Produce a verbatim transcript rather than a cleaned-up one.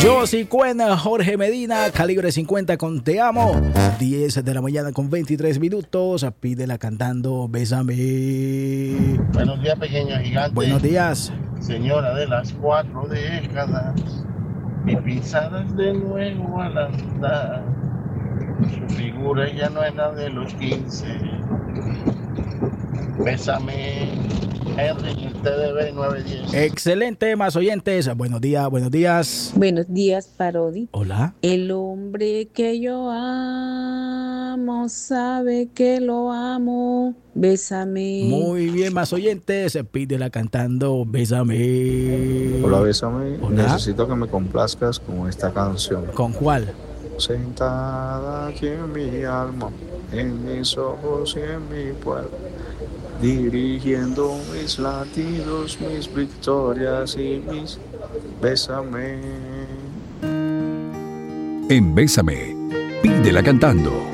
Josie Cuena, Jorge Medina, Calibre cincuenta con Te Amo. diez de la mañana con veintitrés minutos. Pídela cantando Bésame. Buenos días, pequeño gigante. Buenos días. Señora de las cuatro décadas, mis pisadas de nuevo al andar. Su figura ya no es la de los quince. Bésame, Henry, T D B nueve diez. Excelente, más oyentes. Buenos días, buenos días. Buenos días, Parodi. Hola. El hombre que yo amo sabe que lo amo. Bésame. Muy bien, más oyentes. Pídela cantando Bésame. Hola, Bésame. Hola. Necesito que me complazcas con esta canción. ¿Con cuál? Sentada aquí en mi alma, en mis ojos y en mi pueblo, dirigiendo mis latidos, mis victorias y mis Bésame. En Bésame, pídela cantando.